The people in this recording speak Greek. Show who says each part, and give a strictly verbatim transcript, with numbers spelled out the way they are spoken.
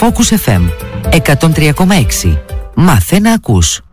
Speaker 1: Focus εφ εμ εκατόν τρία κόμμα έξι. Μάθε να ακούς.